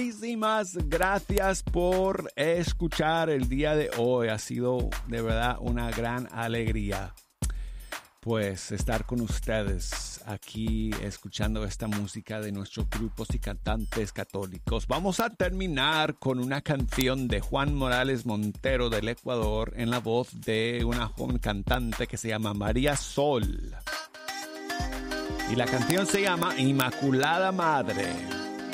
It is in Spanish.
Muchísimas gracias por escuchar el día de hoy. Ha sido de verdad una gran alegría pues estar con ustedes aquí escuchando esta música de nuestros grupos y cantantes católicos. Vamos a terminar con una canción de Juan Morales Montero del Ecuador en la voz de una joven cantante que se llama María Sol. Y la canción se llama Inmaculada Madre.